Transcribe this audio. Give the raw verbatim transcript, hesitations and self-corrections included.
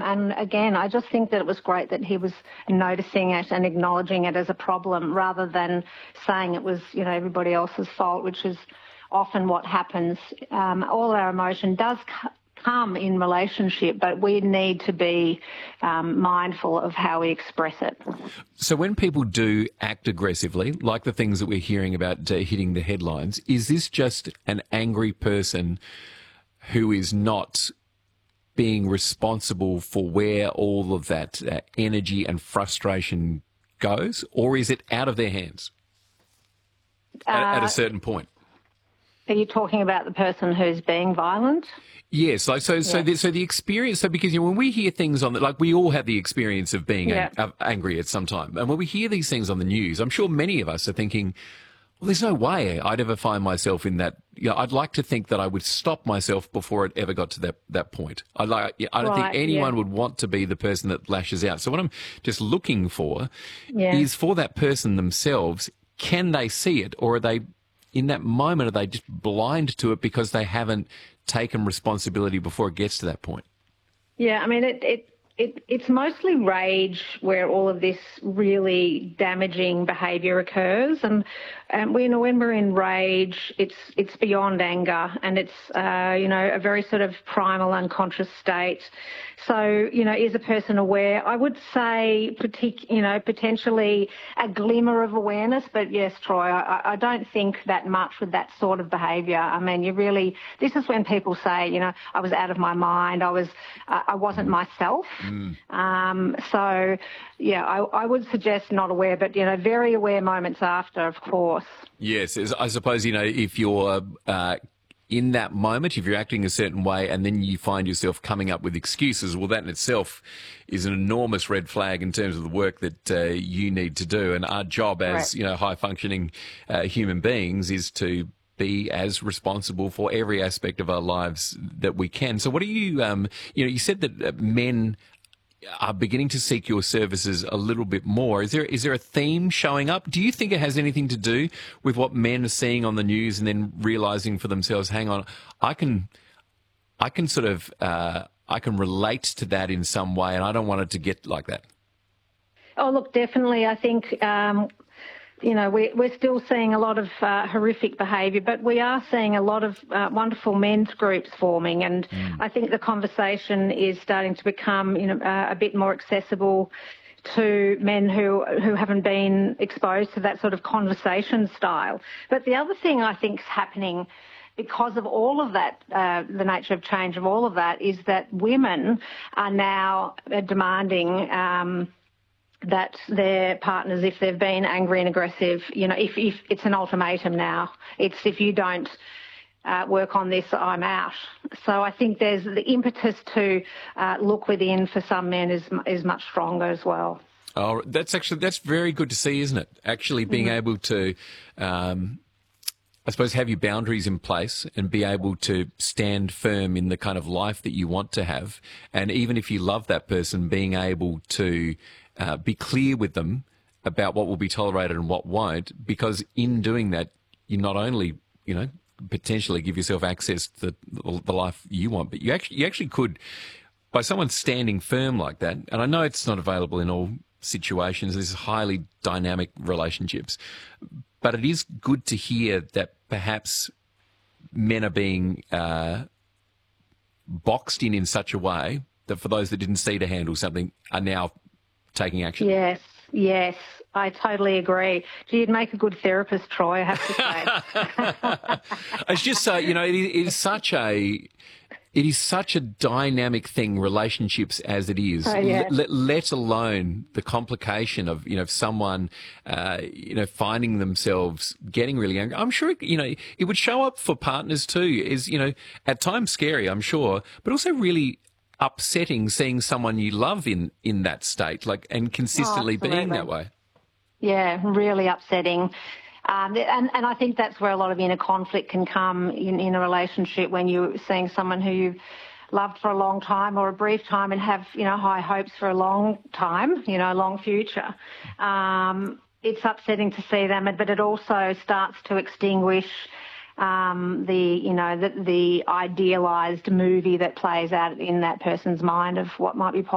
And again, I just think that it was great that he was noticing it and acknowledging it as a problem rather than saying it was, you know, everybody else's fault, which is often what happens. Um, all our emotion does c- come in relationship, but we need to be um, mindful of how we express it. So when people do act aggressively, like the things that we're hearing about uh, hitting the headlines, is this just an angry person who is not being responsible for where all of that uh, energy and frustration goes, or is it out of their hands at, uh, at a certain point? Are you talking about the person who's being violent? Yes, like so. So, yeah. the, so the experience. So, because you know, when we hear things on the, like we all have the experience of being yeah. ang- angry at some time, and when we hear these things on the news, I'm sure many of us are thinking, "Well, there's no way I'd ever find myself in that." You know, I'd like to think that I would stop myself before it ever got to that that point. I like. I don't right, think anyone yeah. would want to be the person that lashes out. So, what I'm just looking for yeah. is for that person themselves. Can they see it, or are they? In that moment, are they just blind to it because they haven't taken responsibility before it gets to that point? Yeah, I mean, it, it, it it's mostly rage where all of this really damaging behaviour occurs. And, and we, you know, when we're in rage, it's it's beyond anger, and it's, uh, you know, a very sort of primal unconscious state. So, you know, is a person aware? I would say, partic- you know, potentially a glimmer of awareness, but yes, Troy, I, I don't think that much with that sort of behaviour. I mean, you really, this is when people say, you know, I was out of my mind, I was, uh, I wasn't myself. Mm. Um, so, yeah, I, I would suggest not aware, but, you know, very aware moments after, of course. Yes, I suppose, you know, if you're uh, in that moment, if you're acting a certain way and then you find yourself coming up with excuses, well, that in itself is an enormous red flag in terms of the work that uh, you need to do. And our job as, Right. you know, high-functioning uh, human beings is to be as responsible for every aspect of our lives that we can. So what do you, um, you know, you said that uh, men are beginning to seek your services a little bit more. Is there is there a theme showing up? Do you think it has anything to do with what men are seeing on the news and then realising for themselves, hang on, I can I can sort of uh, I can relate to that in some way, and I don't want it to get like that? Oh, look, definitely. I think, um, you know, we, we're still seeing a lot of uh, horrific behaviour, but we are seeing a lot of uh, wonderful men's groups forming, and mm. I think the conversation is starting to become, you know, uh, a bit more accessible to men who who haven't been exposed to that sort of conversation style. But the other thing I think is happening because of all of that, uh, the nature of change of all of that, is that women are now demanding um, that their partners, if they've been angry and aggressive, you know, if, if it's an ultimatum now, it's if you don't uh, work on this, I'm out. So I think there's the impetus to uh, look within for some men is is much stronger as well. Oh, that's actually, that's very good to see, isn't it? Actually being mm-hmm. able to, um, I suppose, have your boundaries in place and be able to stand firm in the kind of life that you want to have. And even if you love that person, being able to uh, be clear with them about what will be tolerated and what won't, because in doing that, you not only, you know, potentially give yourself access to the, the life you want, but you actually, you actually could, by someone standing firm like that, and I know it's not available in all situations, there's highly dynamic relationships, but it is good to hear that perhaps men are being uh, boxed in in such a way that for those that didn't see to handle something are now taking action. Yes, yes, I totally agree. Gee, you'd make a good therapist, Troy, I have to say. It's just so, you know, it is, it is such a... It is such a dynamic thing, relationships as it is, oh, yeah. let, let alone the complication of, you know, someone, uh, you know, finding themselves getting really angry. I'm sure, you know, it would show up for partners too, is, you know, at times scary, I'm sure, but also really upsetting seeing someone you love in, in that state, like, and consistently oh, being that way. Yeah, really upsetting. Um, and, and I think that's where a lot of inner conflict can come in, in a relationship when you're seeing someone who you've loved for a long time or a brief time and have, you know, high hopes for a long time, you know, a long future. Um, it's upsetting to see them, but it also starts to extinguish um, the, you know, the, the idealised movie that plays out in that person's mind of what might be possible.